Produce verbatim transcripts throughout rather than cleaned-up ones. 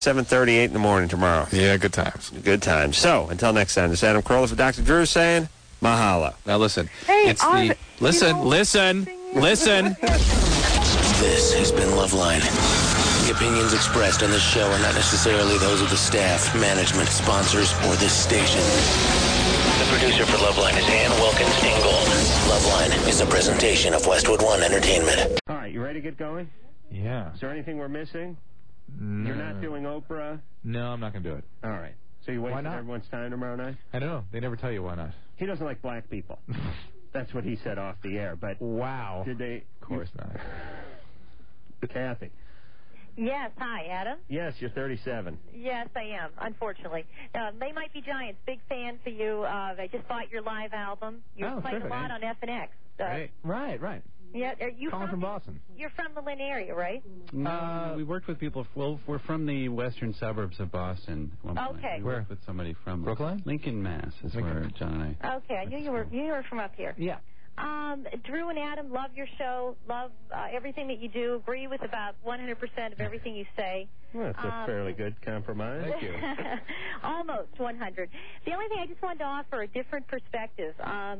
seven thirty-eight in the morning tomorrow. Yeah, good times. Good times. So, until next time, this is Adam Carolla for Doctor Drew saying, mahalo. Now listen. Hey, it's Arv, the listen, you know, listen, listen. This has been Loveline. The opinions expressed on this show are not necessarily those of the staff, management, sponsors, or this station. The producer for Loveline is Ann Wilkins Ingold. Loveline is a presentation of Westwood One Entertainment. All right, you ready to get going? Yeah. Is there anything we're missing? No. You're not doing Oprah? No, I'm not going to do it. All right. So you wasting everyone's time tomorrow night? I don't know. They never tell you why not. He doesn't like black people. That's what he said off the air. But wow. Did they? Of course not. Kathy. Yes, hi, Adam. Yes, you're thirty-seven. Yes, I am, unfortunately. Uh, They Might Be Giants, big fan for you. Uh, I just bought your live album. You're Oh, playing terrific. a lot on F N X. Uh, Right, right, right. Yeah, are you Calling from, from Boston. You're from the Lynn area, right? Uh, we worked with people. Well, we're from the western suburbs of Boston. At one point. Okay. We Where? worked with somebody from Brookline? Lincoln, Mass. Is Lincoln. where John and I. Okay, I knew you were you were from up here. Yeah. Um, Drew and Adam, love your show, love uh, everything that you do, agree with about one hundred percent of everything you say. Well, that's a Um, fairly good compromise. Thank you. Almost one hundred. The only thing I just wanted to offer a different perspective. Um,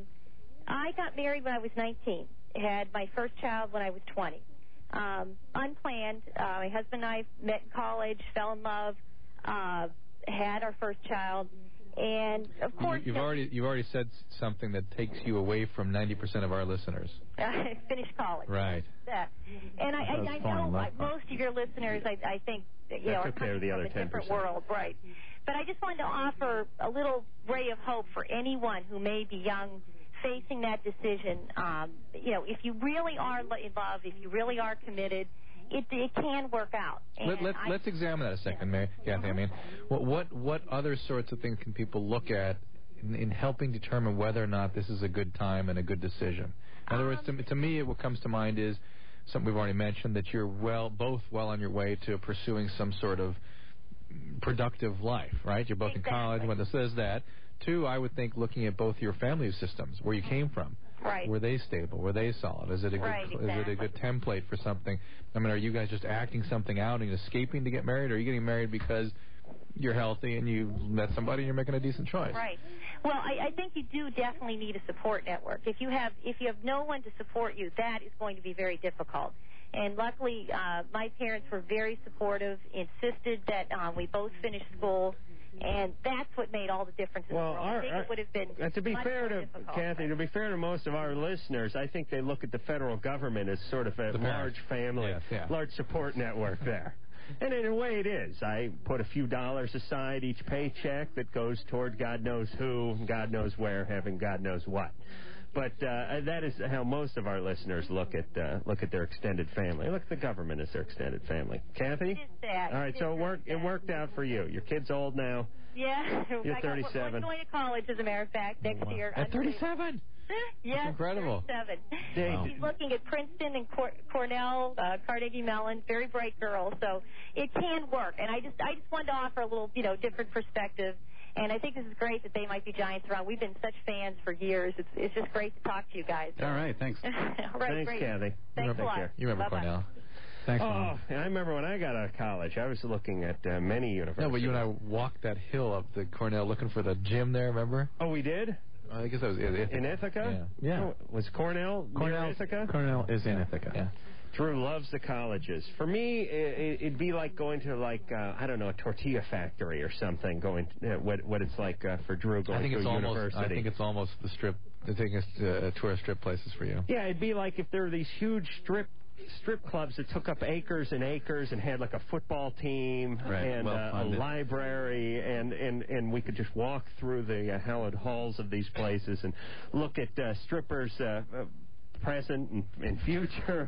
I got married when I was nineteen. Had my first child when I was twenty. Um, unplanned. Uh, my husband and I met in college, fell in love, uh, had our first child, and of course, You've you know, already you've already said something that takes you away from ninety percent of our listeners. I finished college. Right. That. And I, I, I know like, most of your listeners, I, I think, you know, That's are okay with coming the from other a different ten percent. world, right? But I just wanted to offer a little ray of hope for anyone who may be young, facing that decision. Um, you know, if you really are in love, if you really are committed, it, it can work out. And Let, let's I, let's examine that a second, Mary, Kathy. I mean, what what what other sorts of things can people look at in, in helping determine whether or not this is a good time and a good decision? In other words, to, to me, what comes to mind is something we've already mentioned, that you're well both well on your way to pursuing some sort of productive life, right? You're both Exactly. in college. When it says that. Two, I would think looking at both your family systems, where you came from. Right. Were they stable? Were they solid? Is it a good Right, is it exactly. a good template for something? I mean, are you guys just acting something out and escaping to get married, or are you getting married because you're healthy and you met somebody and you're making a decent choice? Right. Well, I, I think you do definitely need a support network. If you have if you have no one to support you, that is going to be very difficult. And luckily, uh, my parents were very supportive, insisted that uh, we both finish school, and that's what made all the difference in Well, the world. our, I think our, it would have been uh, to be much fair more to difficult. Kathy, to be fair to most of our listeners, I think they look at the federal government as sort of a The large parents. family, Yes, yeah. large support network there. And in a way it is. I put a few dollars aside each paycheck that goes toward God knows who, God knows where, having God knows what. But uh, that is how most of our listeners look at uh, look at their extended family. Look at the government as their extended family. Kathy? It is that. All right, It so is it worked, it that. worked out for you. Your kid's old now. Yeah. You're I got thirty-seven. one going to college, as a matter of fact, next year. At thirty-seven? Yes, incredible. thirty-seven. Wow. She's looking at Princeton and Cor- Cornell, uh, Carnegie Mellon, very bright girl. So it can work. And I just, I just wanted to offer a little, you know, different perspective. And I think this is great that They Might Be Giants around. We've been such fans for years. It's, it's just great to talk to you guys. All right. Thanks. All right, Thanks, great. Kathy. Thanks a lot. care. You remember Bye-bye. Cornell? Thanks. Oh, Mom. and I remember when I got out of college, I was looking at uh, many universities. No, but you and I walked that hill up to Cornell looking for the gym there, remember? Oh, we did? I guess that was Ithaca. In Ithaca? Yeah. Yeah. Oh, was Cornell near Cornell, Ithaca? Cornell is in Ithaca. Yeah. Drew loves the colleges. For me, it, it'd be like going to, like, uh, I don't know, a tortilla factory or something, going to, uh, what, what it's like uh, for Drew going I think to it's a almost. university. I think it's almost the strip. The thing is, uh, tourist strip places for you. Yeah, it'd be like if there were these huge strip strip clubs that took up acres and acres and had like a football team Right, and uh, a well-funded. library, and, and, and we could just walk through the uh, hallowed halls of these places and look at uh, strippers uh, uh, present and, and future.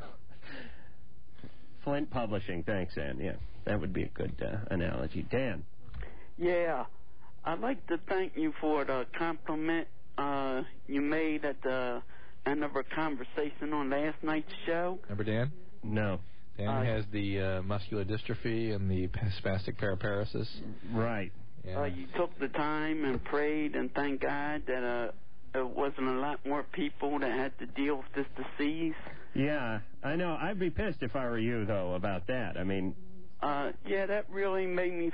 Flint Publishing, thanks, Ann. Yeah, that would be a good uh, analogy. Dan. Yeah, I'd like to thank you for the compliment uh, you made at the end of our conversation on last night's show. Remember Dan? No. Dan Uh, has the uh, muscular dystrophy and the spastic paraparesis. Right. Yeah. Uh, you took the time and prayed and thank God that uh, there wasn't a lot more people that had to deal with this disease. Yeah, I know. I'd be pissed if I were you, though, about that. I mean, uh, yeah, that really made me